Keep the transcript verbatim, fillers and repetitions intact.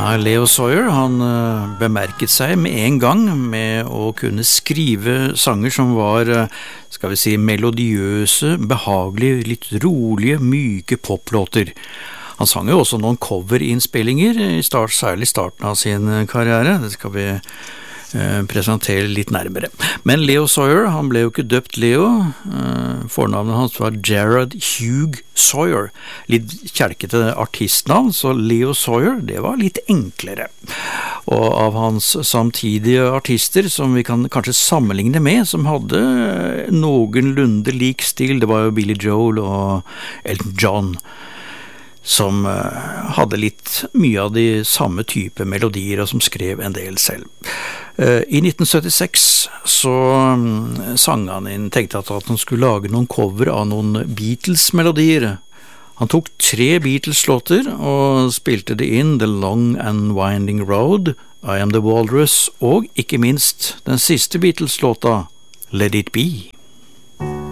Ja, Leo Sawyer, han uh, bemerket seg med en gang med å kunne skrive sanger som var, uh, skal vi si, melodiøse, behagelige, litt rolige, myke poplåter. Han sang jo også noen coverinnspillinger, i start, særlig starten av sin karriere, det skal vi uh, presentere litt nærmere. Men Leo Sawyer, han ble jo ikke døpt Leo, uh, fornavnet hans var Gerard Hugh Sawyer, litt kjelkete artistnavn, så Leo Sawyer, det var litt enklere. Og av hans samtidige artister, som vi kan kanskje sammenligne med, som hadde noenlunde lik stil, det var jo Billy Joel og Elton John, som hadde litt mye av de samme type melodier, og som skrev en del selv. I nitten syttiseks så sang han inn, tenkte at han skulle lage noen cover av noen Beatles-melodier. Han tok tre Beatles-låter og spilte det inn, The Long and Winding Road, I Am the Walrus, og ikke minst den siste Beatles-låta, Let It Be.